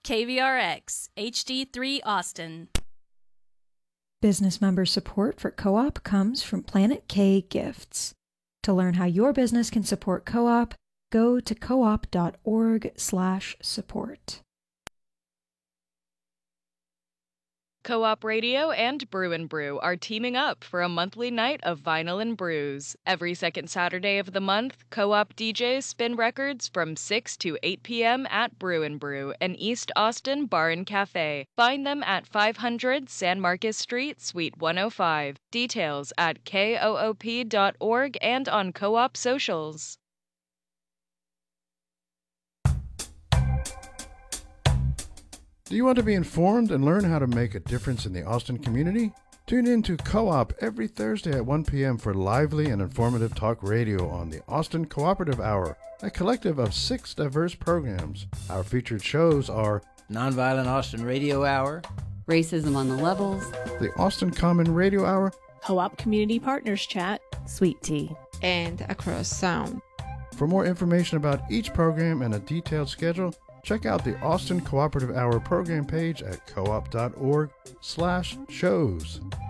KVRX HD3 Austin. Business member support for Co-op comes from Planet K Gifts. To learn how your business can support Co-op, go to coop.org/support. Co-op Radio and Brew and Brew are teaming up for a monthly night of vinyl and brews. Every second Saturday of the month, Co-op DJs spin records from 6 to 8 p.m. at Brew and Brew, an East Austin bar and cafe. Find them at 500 San Marcos Street, Suite 105. Details at koop.org and on Co-op socials. Do you want to be informed and learn how to make a difference in the Austin community? Tune in to Co-op every Thursday at 1 p.m. for lively and informative talk radio on the Austin Cooperative Hour, a collective of 6 diverse programs. Our featured shows are Nonviolent Austin Radio Hour, Racism on the Levels, the Austin Common Radio Hour, Co-op Community Partners Chat, Sweet Tea, and Across Sound. For more information about each program and a detailed schedule, check out the Austin Cooperative Hour program page at coop.org/shows.